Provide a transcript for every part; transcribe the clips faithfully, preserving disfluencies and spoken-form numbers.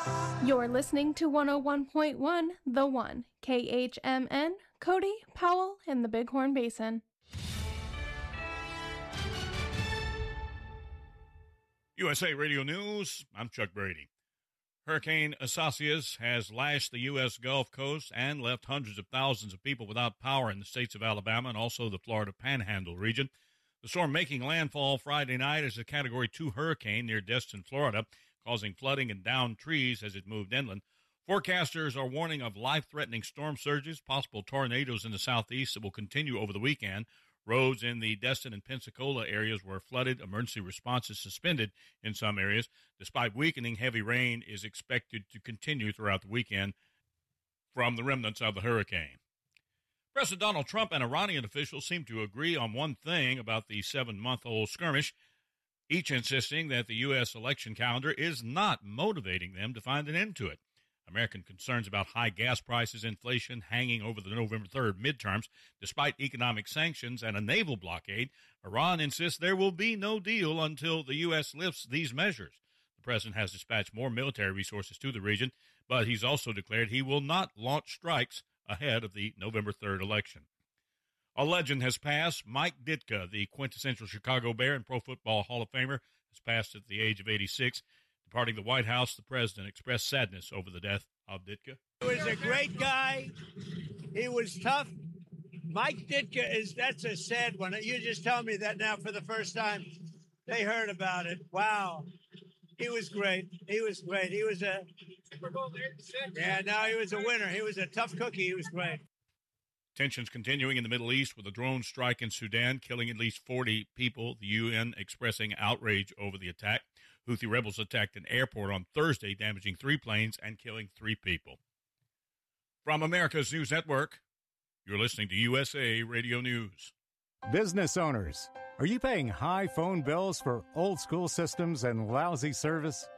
You're listening to one oh one point one, The One, K H M N, Cody, Powell, and the Bighorn Basin. U S A Radio News, I'm Chuck Brady. Hurricane Isaias has lashed the U S Gulf Coast and left hundreds of thousands of people without power in the states of Alabama and also the Florida Panhandle region. The storm making landfall Friday night as a Category two hurricane near Destin, Florida, causing flooding and downed trees as it moved inland. Forecasters are warning of life-threatening storm surges, possible tornadoes in the southeast that will continue over the weekend. Roads in the Destin and Pensacola areas were flooded. Emergency responses suspended in some areas. Despite weakening, heavy rain is expected to continue throughout the weekend from the remnants of the hurricane. President Donald Trump and Iranian officials seem to agree on one thing about the seven-month-old skirmish, each insisting that the U S election calendar is not motivating them to find an end to it. American concerns about high gas prices, inflation hanging over the November third midterms. Despite economic sanctions and a naval blockade, Iran insists there will be no deal until the U S lifts these measures. The president has dispatched more military resources to the region, but he's also declared he will not launch strikes ahead of the November third election. A legend has passed. Mike Ditka, the quintessential Chicago Bear and Pro Football Hall of Famer, has passed at the age of eighty-six. Departing the White House, the president expressed sadness over the death of Ditka. He was a great guy. He was tough. Mike Ditka is, that's a sad one. You just tell me that now for the first time. They heard about it. Wow. He was great. He was great. He was a, yeah, no, he was a winner. He was a tough cookie. He was great. Tensions continuing in the Middle East with a drone strike in Sudan, killing at least forty people. The U N expressing outrage over the attack. Houthi rebels attacked an airport on Thursday, damaging three planes and killing three people. From America's News Network, you're listening to U S A Radio News. Business owners, are you paying high phone bills for old-school systems and lousy service?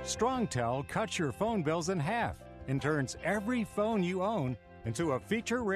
StrongTel cuts your phone bills in half and turns every phone you own into a feature